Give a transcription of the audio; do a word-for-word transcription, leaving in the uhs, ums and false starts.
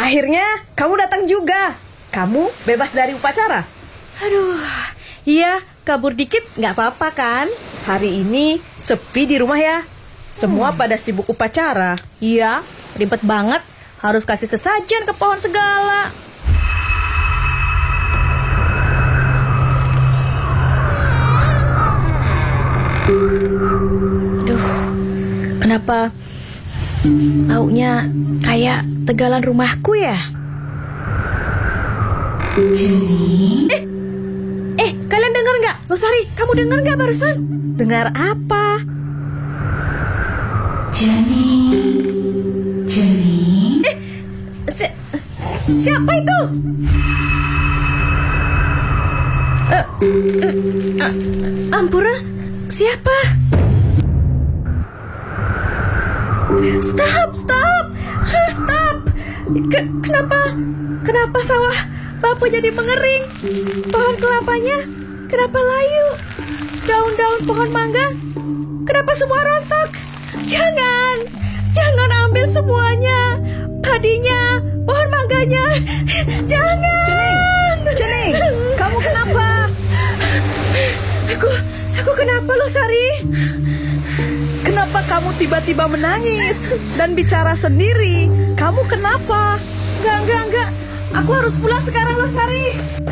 akhirnya kamu datang juga. Kamu bebas dari upacara. Aduh, iya, kabur dikit nggak apa-apa kan? Hari ini sepi di rumah ya. Semua hmm. pada sibuk upacara. Iya, ribet banget. Harus kasih sesajen ke pohon segala. Aduh, kenapa baunya kayak tegalan rumahku ya? Jeni. Eh, eh, kalian dengar nggak? Losari, kamu dengar nggak barusan? Dengar apa? Jeni, Jeni. Eh, si siapa itu? Uh, uh, uh, Ampura, siapa? Stop, stop, stop. Ke- kenapa, kenapa sawah Bapak jadi mengering? Pohon kelapanya kenapa layu? Daun-daun pohon mangga kenapa semua rontok? Jangan, jangan ambil semuanya. Padinya, pohon mangganya, jangan. Cening, Cening, kamu kenapa? Aku, aku kenapa Losari? Kenapa kamu tiba-tiba menangis dan bicara sendiri? Kamu kenapa? Enggak, enggak, enggak. Aku harus pulang sekarang Losari.